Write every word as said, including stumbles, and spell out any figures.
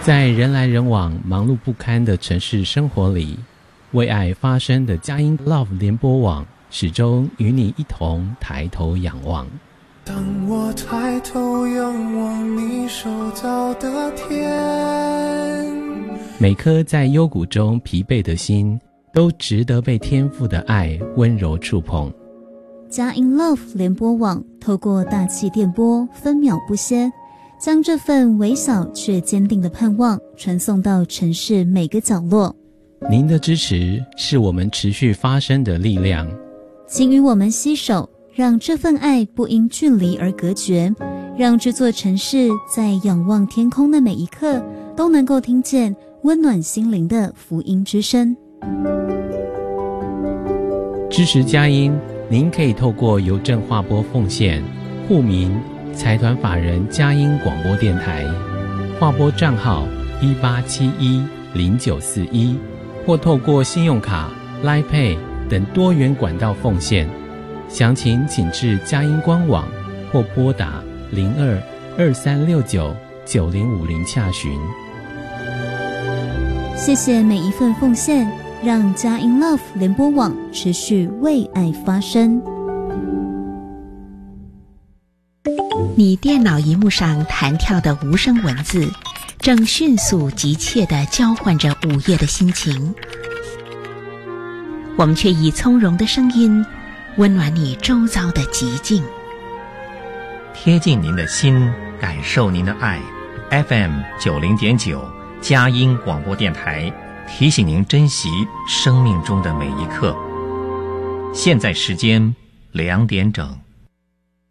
在人来人往、忙碌不堪的城市生活里，为爱发声的佳音 Love 联播网始终与你一同抬头仰望。 当我抬头仰望你手造的天， 每颗在幽谷中疲惫的心，都值得被天父的爱温柔触碰。 佳音 Love 联播网透过大气电波，分秒不歇，将这份微小却坚定的盼望传送到城市每个角落。 您的支持是我们持续发声的力量， 请与我们携手，让这份爱不因距离而隔绝，让这座城市在仰望天空的每一刻，都能够听见温暖心灵的福音之声。 支持佳音，您可以透过邮政划拨奉献，户名财团法人佳音广播电台，划拨账号一八七一零九四一，或透过信用卡、Line Pay 等多元管道奉献。详情请至佳音官网或拨打零二二三六九九零五零洽询。 谢谢每一份奉献，让佳音 Love 联播网持续为爱发声。 你电脑萤幕上弹跳的无声文字，正迅速急切地交换着午夜的心情。我们却以从容的声音，温暖你周遭的寂静， 贴近您的心，感受您的爱。F M 九零点九佳音广播电台提醒您珍惜生命中的每一刻。现在时间两点整。